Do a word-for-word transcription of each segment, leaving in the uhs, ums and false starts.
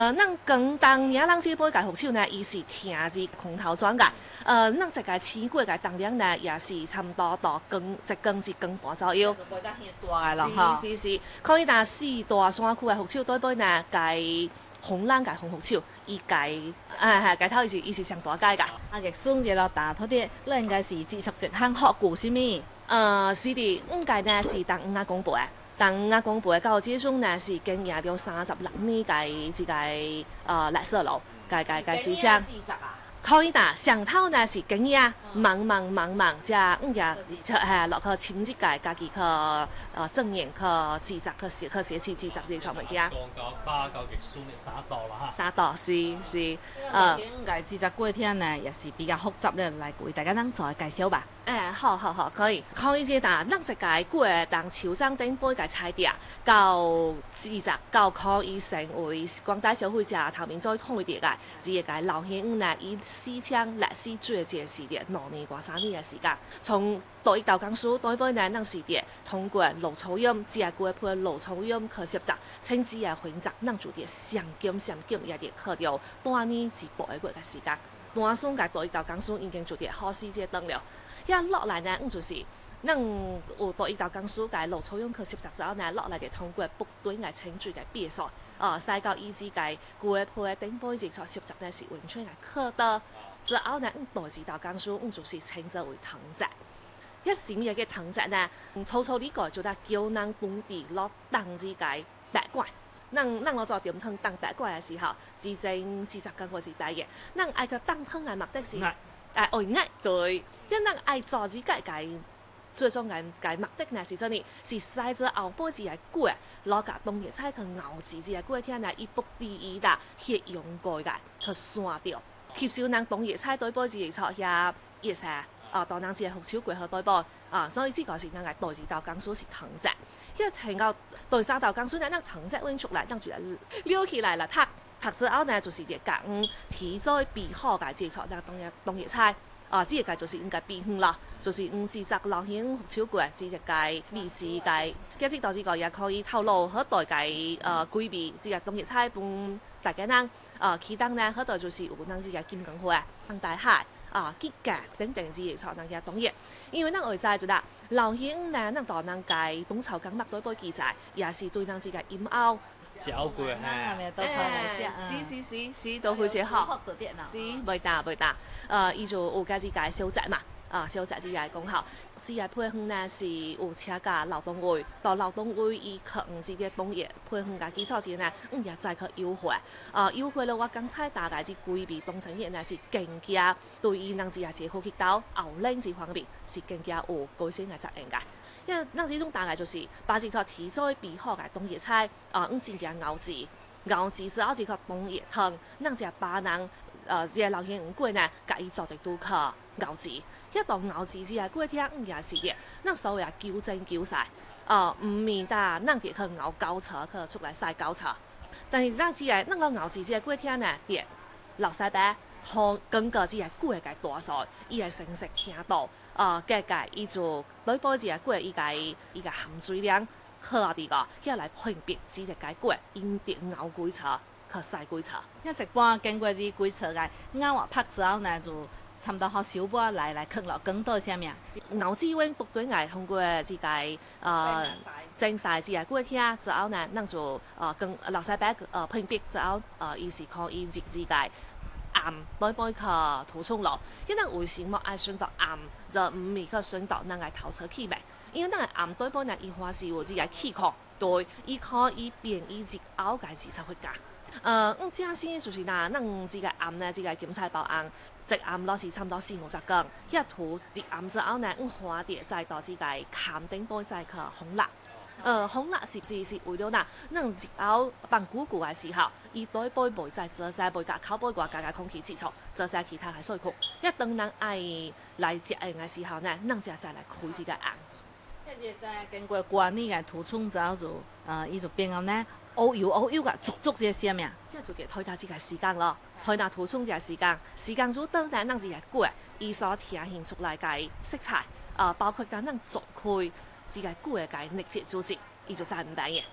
呃，咱广东年人这杯介福手呢，伊是听字空头转介。呃，咱一个起过嘅重量呢，也是差不多到公一公一公半左右。 袂得遐大个咯吼。 是是是，可以拿四大山区嘅福手对杯呢，介红蓝介红福手，伊介啊系介头伊是伊是上大介噶。 啊，嘅孙一路大土啲，咱应该是知识一项学古什么？ 呃，是的，五介呢是当五啊公辈。当五啊公辈到这种呢是经营了三十六年嘅这个呃历史路，介介介时间。可以打上头呢是经验，忙忙忙忙，即五日系落去签一届，家己去呃证验去自责去写去写起自责呢种物件。 講到巴九嘅孫嘅沙道啦嚇。 沙道是是， 呃，應該自責過天呢，也是比較複雜咧，嚟為大家咱再介紹吧。 誒，好好好，可以。可以即打，咱一屆過當潮州頂杯嘅菜碟，到自責到可以成為廣大消費者頭面再通嘅碟嘅，只係個老兄呢以四槍歷史最嘅時點，兩年過三年嘅時間，從到一道講書對杯呢，咱時點通過盧草音，只係過配盧草音去攝集，稱之係混雜，咱做啲上金上金也啲去掉半年至半個月嘅時間。單數嘅到一道講書已經做啲好時節燈了。一落嚟呢，就是，咱有到一道講書嘅盧草用去攝集之後呢，落嚟嘅通過部隊嘅程序嘅比賽，啊，賽到以至嘅過配嘅頂杯節賽攝集呢是完全嘅課得，之後呢，到一道講書，就是稱之為藤節。一什麼嘅藤節呢？初初呢個就係叫咱本地攞當之嘅白怪。咱咱攞做點湯當白怪嘅時候，至正自責緊嗰時第嘅，咱愛個當湯嘅目的是。誒愛愛對，因咱愛做自己嘅最終嘅嘅目的呢是真嘅，是使咗後輩子嘅果，攞個冬葉菜去熬自己嘅果天呢，伊不第一啦，血用過嘅去散掉，吸收咱冬葉菜對輩子嘅錯下熱曬，啊當咱只係福手過去對輩，啊所以呢個是咱嘅第二道講書是藤節，因為聽到第三道講書呢，咱藤節揾出來，咱就撩起來啦，拍。拍之後呢，就是啲講提早備好嘅製作，嗱冬葉冬葉菜，啊，呢個就是應該備好啦，就是唔自責老兄福手過，呢個荔枝嘅，跟住到呢個也可以透露好大嘅誒規備，呢個冬葉菜幫大家人，啊，其當呢好多就是有咱呢個金剛花、紅大海、啊桔梗等等之類錯能嘅冬葉，因為咱外在就得老兄呢，咱到咱嘅冬草港麥對杯記載，也是對咱呢個飲熬。 小過那下面都誒，是是是是，都會寫好，是袂打袂打。呃，伊就有家己家小宅嘛，啊，小宅只係講好，只係配方呢是有車架勞動位，到勞動位伊可唔知嘅冬葉配方嘅基礎之呢，嗯也再去優惠，啊，優惠了我剛才大概是規避東城業呢是更加對於人只係接好去到後領這方面是更加有改善嘅責任嘅。因為咱這種大概就是把這個提早備好嘅冬葉菜，啊，唔只嘅熬制，熬制之後這個冬葉湯，咱只把人，呃，這個老兄唔過呢，甲伊做得都去熬制，一到熬制之後過天唔也是嘅，咱所謂糾正糾曬，啊，唔免得咱哋去熬高茶去出來曬高茶，但是咱只係咱個熬制之後過天呢，啲老細伯同更加只係過嘅大數，伊係成績聽到。啊，計計伊就對杯子嘅果，伊個伊個含水量，靠啲個，遐來判別只隻個果，應得熬幾茶，去曬幾茶。 一一般經過啲幾茶嘅熬完拍之後呢，就差唔多好小波來來放落更多啥物啊？ 熬制溫不對外通過這個呃蒸曬之個果天之後呢，咱就呃跟老細伯呃判別之後，呃伊是可以熱之個。暗對杯去塗沖落，因為為什麼愛選到暗，就唔係去選到咱個頭車氣味，因為咱個暗對杯呢，伊還是有只個氣孔，對，伊可以變伊隻拗介字才會加。呃，咁正先就是嗱，咱這個暗呢，這個檢菜包暗，一暗攞是差唔多四五十斤，一塗一暗之後呢，咁花啲再到這個鹹頂杯再去紅辣。呃，紅辣是是是為了嗱，咱入口放久久嘅時候，伊對杯袂再做晒袂甲口杯外加個空氣接觸，做晒其他嘅水庫。一當咱愛來食用嘅時候呢，咱就再來開這個紅。 一日噻，經過關呢個塗沖之後就，呃，伊就變咗呢，烏油烏油嘅足足嘅啥物啊？ 一就給推到這個時間咯，推到塗沖這個時間，時間就當咱咱是係過，伊所體現出來嘅色彩，啊、呃，包括咱咱做開。這個果嘅內節組織，伊就真唔平嘅。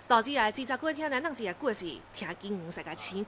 導致係自責過聽咧，咱只係故事聽見五十個青